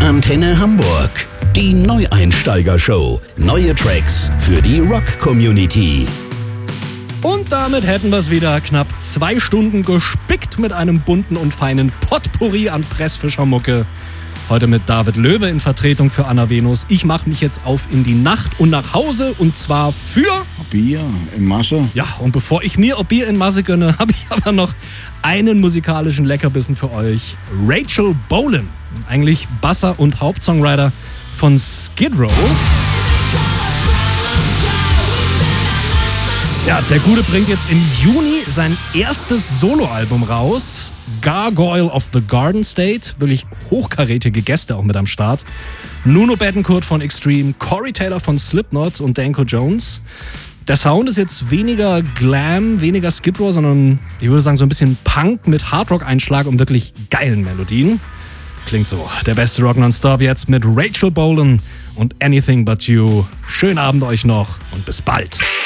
Antenne Hamburg. Die Neueinsteiger-Show. Neue Tracks für die Rock-Community. Und damit hätten wir es wieder. Knapp 2 Stunden gespickt mit einem bunten und feinen Potpourri an Pressfischermucke. Heute mit David Löwe in Vertretung für Anna Venus. Ich mache mich jetzt auf in die Nacht und nach Hause, und zwar für Bier in Masse. Ja, und bevor ich mir Bier in Masse gönne, habe ich aber noch einen musikalischen Leckerbissen für euch. Rachel Bolan, eigentlich Basser und Hauptsongwriter von Skid Row. Ja, der Gute bringt jetzt im Juni sein erstes Soloalbum raus. Gargoyle of the Garden State. Wirklich hochkarätige Gäste auch mit am Start. Nuno Bettencourt von Extreme, Corey Taylor von Slipknot und Danko Jones. Der Sound ist jetzt weniger Glam, weniger Skid Row, sondern ich würde sagen so ein bisschen Punk mit Hardrock-Einschlag und wirklich geilen Melodien. Klingt so. Der beste Rock nonstop jetzt mit Rachel Bolan und Anything But You. Schönen Abend euch noch und bis bald.